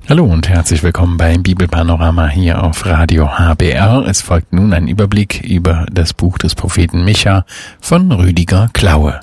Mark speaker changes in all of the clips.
Speaker 1: Hallo und herzlich willkommen beim Bibelpanorama hier auf Radio HBR. Es folgt nun ein Überblick über das Buch des Propheten Micha von Rüdiger Klaue.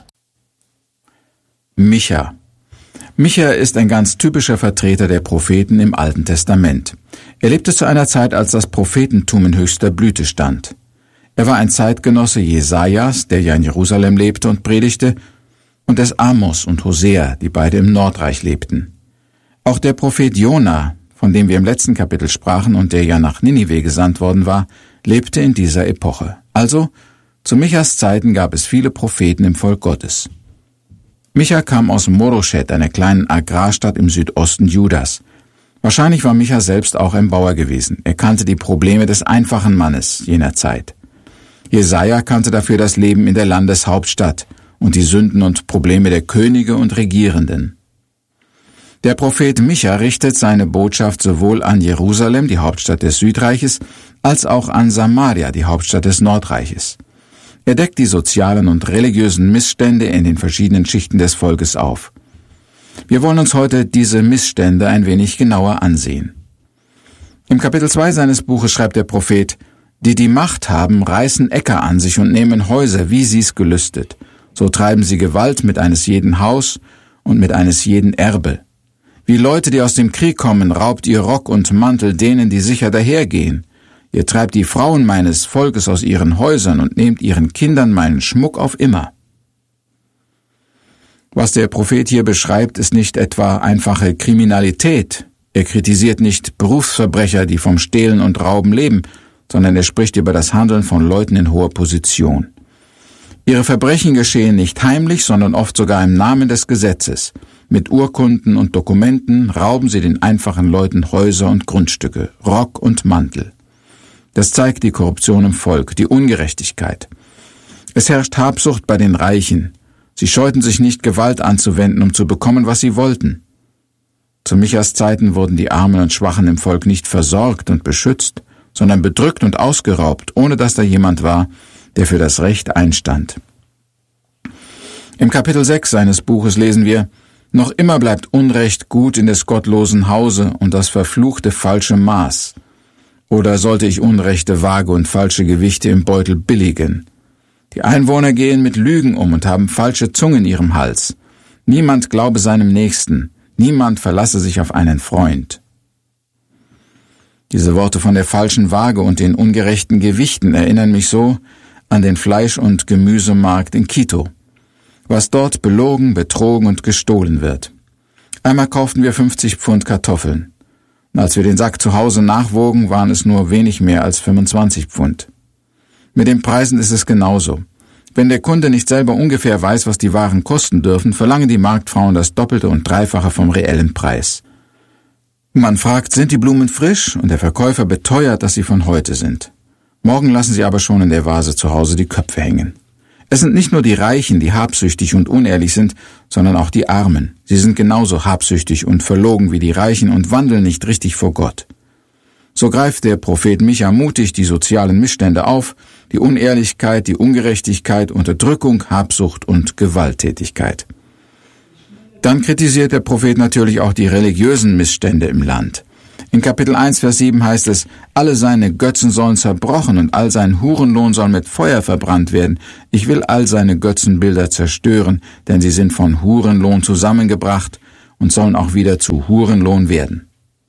Speaker 2: Micha. Micha ist ein ganz typischer Vertreter der Propheten im Alten Testament. Er lebte zu einer Zeit, als das Prophetentum in höchster Blüte stand. Er war ein Zeitgenosse Jesajas, der ja in Jerusalem lebte und predigte, und des Amos und Hosea, die beide im Nordreich lebten. Auch der Prophet Jona, von dem wir im letzten Kapitel sprachen und der ja nach Ninive gesandt worden war, lebte in dieser Epoche. Also, zu Michas Zeiten gab es viele Propheten im Volk Gottes. Micha kam aus Moroshet, einer kleinen Agrarstadt im Südosten Judas. Wahrscheinlich war Micha selbst auch ein Bauer gewesen. Er kannte die Probleme des einfachen Mannes jener Zeit. Jesaja kannte dafür das Leben in der Landeshauptstadt und die Sünden und Probleme der Könige und Regierenden. Der Prophet Micha richtet seine Botschaft sowohl an Jerusalem, die Hauptstadt des Südreiches, als auch an Samaria, die Hauptstadt des Nordreiches. Er deckt die sozialen und religiösen Missstände in den verschiedenen Schichten des Volkes auf. Wir wollen uns heute diese Missstände ein wenig genauer ansehen. Im Kapitel 2 seines Buches schreibt der Prophet: Die die Macht haben, reißen Äcker an sich und nehmen Häuser, wie sie's gelüstet. So treiben sie Gewalt mit eines jeden Haus und mit eines jeden Erbe. Wie Leute, die aus dem Krieg kommen, raubt ihr Rock und Mantel denen, die sicher dahergehen. Ihr treibt die Frauen meines Volkes aus ihren Häusern und nehmt ihren Kindern meinen Schmuck auf immer. Was der Prophet hier beschreibt, ist nicht etwa einfache Kriminalität. Er kritisiert nicht Berufsverbrecher, die vom Stehlen und Rauben leben, sondern er spricht über das Handeln von Leuten in hoher Position. Ihre Verbrechen geschehen nicht heimlich, sondern oft sogar im Namen des Gesetzes. Mit Urkunden und Dokumenten rauben sie den einfachen Leuten Häuser und Grundstücke, Rock und Mantel. Das zeigt die Korruption im Volk, die Ungerechtigkeit. Es herrscht Habsucht bei den Reichen. Sie scheuten sich nicht, Gewalt anzuwenden, um zu bekommen, was sie wollten. Zu Michas Zeiten wurden die Armen und Schwachen im Volk nicht versorgt und beschützt, sondern bedrückt und ausgeraubt, ohne dass da jemand war, der für das Recht einstand. Im Kapitel 6 seines Buches lesen wir: Noch immer bleibt Unrecht gut in des gottlosen Hause und das verfluchte falsche Maß. Oder sollte ich unrechte Waage und falsche Gewichte im Beutel billigen? Die Einwohner gehen mit Lügen um und haben falsche Zungen in ihrem Hals. Niemand glaube seinem Nächsten, niemand verlasse sich auf einen Freund. Diese Worte von der falschen Waage und den ungerechten Gewichten erinnern mich so an den Fleisch- und Gemüsemarkt in Quito. Was dort belogen, betrogen und gestohlen wird. Einmal kauften wir 50 Pfund Kartoffeln. Und als wir den Sack zu Hause nachwogen, waren es nur wenig mehr als 25 Pfund. Mit den Preisen ist es genauso. Wenn der Kunde nicht selber ungefähr weiß, was die Waren kosten dürfen, verlangen die Marktfrauen das Doppelte und Dreifache vom reellen Preis. Man fragt, sind die Blumen frisch? Und der Verkäufer beteuert, dass sie von heute sind. Morgen lassen sie aber schon in der Vase zu Hause die Köpfe hängen. Es sind nicht nur die Reichen, die habsüchtig und unehrlich sind, sondern auch die Armen. Sie sind genauso habsüchtig und verlogen wie die Reichen und wandeln nicht richtig vor Gott. So greift der Prophet Micha mutig die sozialen Missstände auf, die Unehrlichkeit, die Ungerechtigkeit, Unterdrückung, Habsucht und Gewalttätigkeit. Dann kritisiert der Prophet natürlich auch die religiösen Missstände im Land. In Kapitel 1, Vers 7 heißt es: Alle seine Götzen sollen zerbrochen und all sein Hurenlohn soll mit Feuer verbrannt werden. Ich will all seine Götzenbilder zerstören, denn sie sind von Hurenlohn zusammengebracht und sollen auch wieder zu Hurenlohn werden.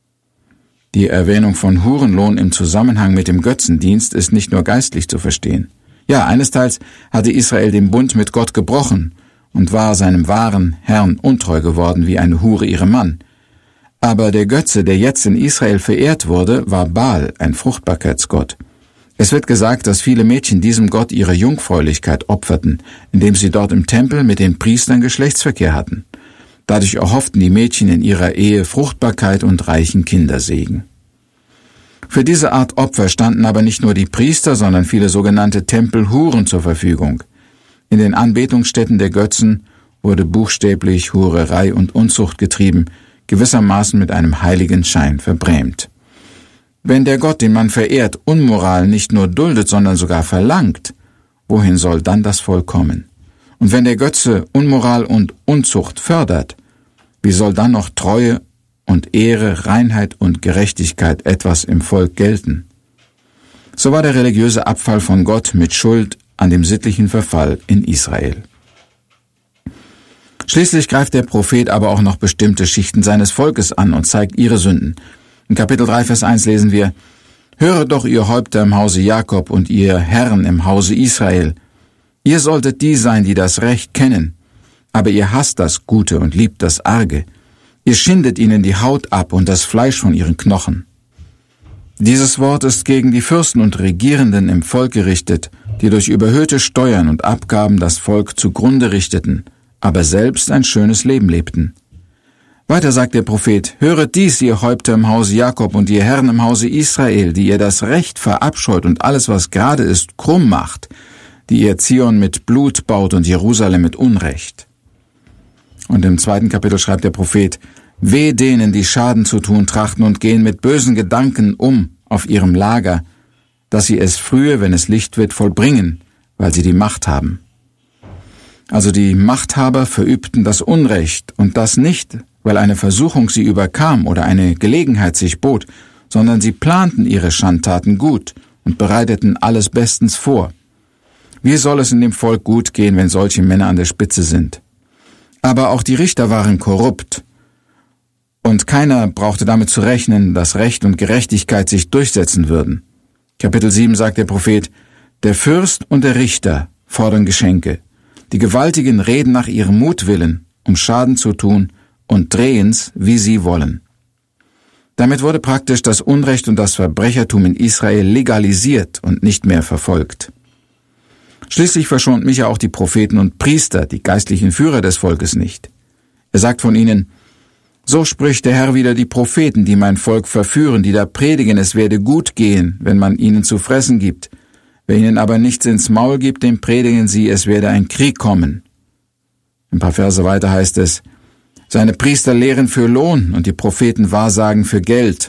Speaker 2: Die Erwähnung von Hurenlohn im Zusammenhang mit dem Götzendienst ist nicht nur geistlich zu verstehen. Ja, einesteils hatte Israel den Bund mit Gott gebrochen und war seinem wahren Herrn untreu geworden wie eine Hure ihrem Mann. Aber der Götze, der jetzt in Israel verehrt wurde, war Baal, ein Fruchtbarkeitsgott. Es wird gesagt, dass viele Mädchen diesem Gott ihre Jungfräulichkeit opferten, indem sie dort im Tempel mit den Priestern Geschlechtsverkehr hatten. Dadurch erhofften die Mädchen in ihrer Ehe Fruchtbarkeit und reichen Kindersegen. Für diese Art Opfer standen aber nicht nur die Priester, sondern viele sogenannte Tempelhuren zur Verfügung. In den Anbetungsstätten der Götzen wurde buchstäblich Hurerei und Unzucht getrieben, gewissermaßen mit einem heiligen Schein verbrämt. Wenn der Gott, den man verehrt, Unmoral nicht nur duldet, sondern sogar verlangt, wohin soll dann das Volk kommen? Und wenn der Götze Unmoral und Unzucht fördert, wie soll dann noch Treue und Ehre, Reinheit und Gerechtigkeit etwas im Volk gelten. So war der religiöse Abfall von Gott mit Schuld an dem sittlichen Verfall in Israel. Schließlich greift der Prophet aber auch noch bestimmte Schichten seines Volkes an und zeigt ihre Sünden. In Kapitel 3, Vers 1 lesen wir: Höret doch, ihr Häupter im Hause Jakob und ihr Herren im Hause Israel. Ihr solltet die sein, die das Recht kennen, aber ihr hasst das Gute und liebt das Arge. Ihr schindet ihnen die Haut ab und das Fleisch von ihren Knochen. Dieses Wort ist gegen die Fürsten und Regierenden im Volk gerichtet, die durch überhöhte Steuern und Abgaben das Volk zugrunde richteten, aber selbst ein schönes Leben lebten. Weiter sagt der Prophet: Höret dies, ihr Häupter im Hause Jakob und ihr Herren im Hause Israel, die ihr das Recht verabscheut und alles, was gerade ist, krumm macht, die ihr Zion mit Blut baut und Jerusalem mit Unrecht. Und im 2. Kapitel schreibt der Prophet: Weh denen, die Schaden zu tun trachten und gehen mit bösen Gedanken um auf ihrem Lager, dass sie es frühe, wenn es Licht wird, vollbringen, weil sie die Macht haben. Also die Machthaber verübten das Unrecht, und das nicht, weil eine Versuchung sie überkam oder eine Gelegenheit sich bot, sondern sie planten ihre Schandtaten gut und bereiteten alles bestens vor. Wie soll es in dem Volk gut gehen, wenn solche Männer an der Spitze sind? Aber auch die Richter waren korrupt, und keiner brauchte damit zu rechnen, dass Recht und Gerechtigkeit sich durchsetzen würden. Kapitel 7 sagt der Prophet: Der Fürst und der Richter fordern Geschenke. Die Gewaltigen reden nach ihrem Mutwillen, um Schaden zu tun, und drehen's, wie sie wollen. Damit wurde praktisch das Unrecht und das Verbrechertum in Israel legalisiert und nicht mehr verfolgt. Schließlich verschont Micha auch die Propheten und Priester, die geistlichen Führer des Volkes, nicht. Er sagt von ihnen: So spricht der Herr wider die Propheten, die mein Volk verführen, die da predigen, es werde gut gehen, wenn man ihnen zu fressen gibt. Wer ihnen aber nichts ins Maul gibt, dem predigen sie, es werde ein Krieg kommen. Ein paar Verse weiter heißt es: Seine Priester lehren für Lohn und die Propheten wahrsagen für Geld.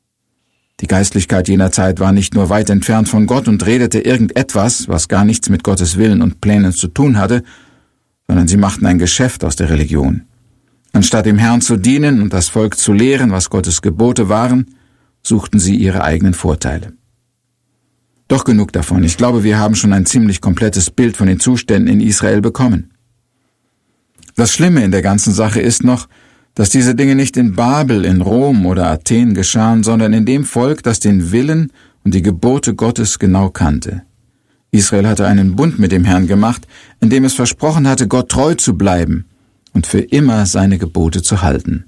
Speaker 2: Die Geistlichkeit jener Zeit war nicht nur weit entfernt von Gott und redete irgendetwas, was gar nichts mit Gottes Willen und Plänen zu tun hatte, sondern sie machten ein Geschäft aus der Religion. Anstatt dem Herrn zu dienen und das Volk zu lehren, was Gottes Gebote waren, suchten sie ihre eigenen Vorteile. Doch genug davon. Ich glaube, wir haben schon ein ziemlich komplettes Bild von den Zuständen in Israel bekommen. Das Schlimme in der ganzen Sache ist noch, dass diese Dinge nicht in Babel, in Rom oder Athen geschahen, sondern in dem Volk, das den Willen und die Gebote Gottes genau kannte. Israel hatte einen Bund mit dem Herrn gemacht, in dem es versprochen hatte, Gott treu zu bleiben und für immer seine Gebote zu halten.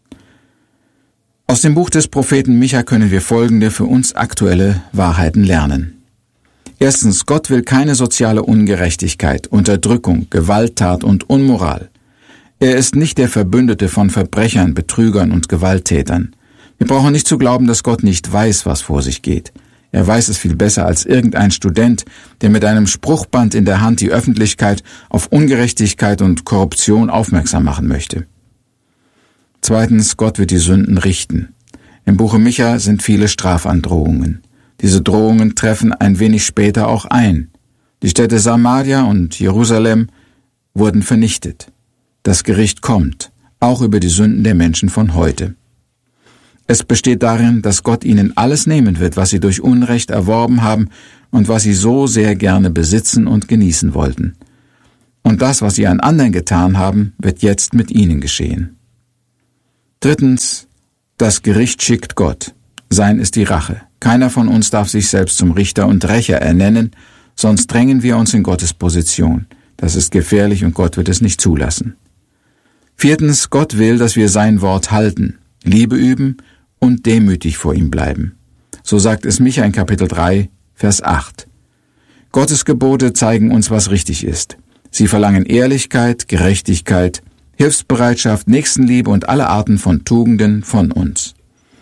Speaker 2: Aus dem Buch des Propheten Micha können wir folgende für uns aktuelle Wahrheiten lernen. Erstens: Gott will keine soziale Ungerechtigkeit, Unterdrückung, Gewalttat und Unmoral. Er ist nicht der Verbündete von Verbrechern, Betrügern und Gewalttätern. Wir brauchen nicht zu glauben, dass Gott nicht weiß, was vor sich geht. Er weiß es viel besser als irgendein Student, der mit einem Spruchband in der Hand die Öffentlichkeit auf Ungerechtigkeit und Korruption aufmerksam machen möchte. Zweitens: Gott wird die Sünden richten. Im Buche Micha sind viele Strafandrohungen. Diese Drohungen treffen ein wenig später auch ein. Die Städte Samaria und Jerusalem wurden vernichtet. Das Gericht kommt, auch über die Sünden der Menschen von heute. Es besteht darin, dass Gott ihnen alles nehmen wird, was sie durch Unrecht erworben haben und was sie so sehr gerne besitzen und genießen wollten. Und das, was sie an anderen getan haben, wird jetzt mit ihnen geschehen. Drittens: Das Gericht schickt Gott. Sein ist die Rache. Keiner von uns darf sich selbst zum Richter und Rächer ernennen, sonst drängen wir uns in Gottes Position. Das ist gefährlich und Gott wird es nicht zulassen. Viertens: Gott will, dass wir sein Wort halten, Liebe üben und demütig vor ihm bleiben. So sagt es Micha in Kapitel 3, Vers 8. Gottes Gebote zeigen uns, was richtig ist. Sie verlangen Ehrlichkeit, Gerechtigkeit, Hilfsbereitschaft, Nächstenliebe und alle Arten von Tugenden von uns.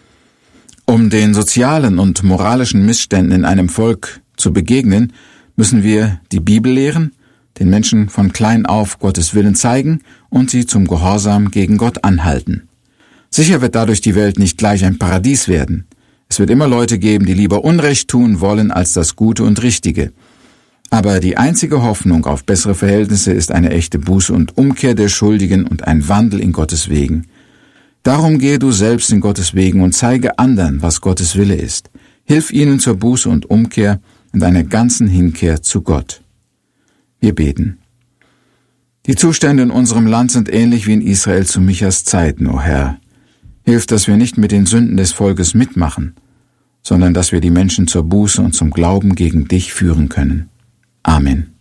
Speaker 2: Um den sozialen und moralischen Missständen in einem Volk zu begegnen, müssen wir die Bibel lehren, den Menschen von klein auf Gottes Willen zeigen und sie zum Gehorsam gegen Gott anhalten. Sicher wird dadurch die Welt nicht gleich ein Paradies werden. Es wird immer Leute geben, die lieber Unrecht tun wollen als das Gute und Richtige. Aber die einzige Hoffnung auf bessere Verhältnisse ist eine echte Buße und Umkehr der Schuldigen und ein Wandel in Gottes Wegen. Darum gehe du selbst in Gottes Wegen und zeige anderen, was Gottes Wille ist. Hilf ihnen zur Buße und Umkehr und einer ganzen Hinkehr zu Gott. Wir beten. Die Zustände in unserem Land sind ähnlich wie in Israel zu Michas Zeiten, o Herr. Hilf, dass wir nicht mit den Sünden des Volkes mitmachen, sondern dass wir die Menschen zur Buße und zum Glauben gegen dich führen können. Amen.